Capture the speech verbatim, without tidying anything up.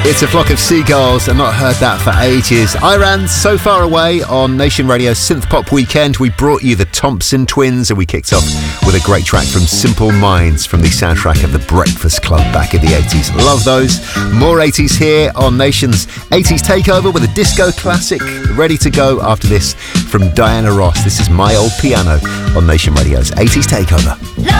It's a flock of seagulls. I've not heard that for ages. Iran, So Far Away on Nation Radio's Synth Pop Weekend. We brought you the Thompson Twins and we kicked off with a great track from Simple Minds from the soundtrack of The Breakfast Club back in the eighties. Love those. More eighties here on Nation's eighties Takeover with a disco classic ready to go after this from Diana Ross. This is My Old Piano on Nation Radio's eighties Takeover.